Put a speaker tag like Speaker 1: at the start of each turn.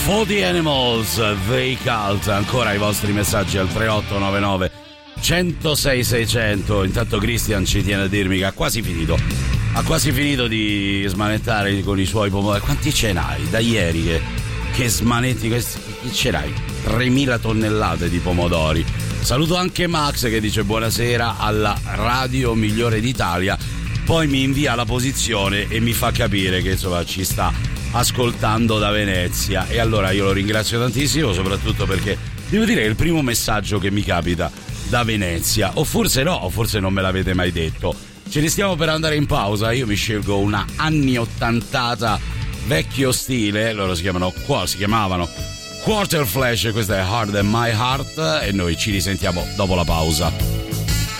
Speaker 1: For the Animals, The Cult. Ancora i vostri messaggi al 3899 106 600. Intanto Christian ci tiene a dirmi che ha quasi finito di smanettare con i suoi pomodori. Quanti ce n'hai da ieri che smanetti questi? Che ce n'hai? 3000 tonnellate di pomodori. Saluto anche Max che dice buonasera alla radio migliore d'Italia, poi mi invia la posizione e mi fa capire che insomma ci sta ascoltando da Venezia, e allora io lo ringrazio tantissimo, soprattutto perché devo dire che è il primo messaggio che mi capita da Venezia, o forse no, o forse non me l'avete mai detto. Ce ne stiamo per andare in pausa, io mi scelgo una anni 80 vecchio stile, loro si chiamavano Quarter Flash, questa è Hard and My Heart, e noi ci risentiamo dopo la pausa.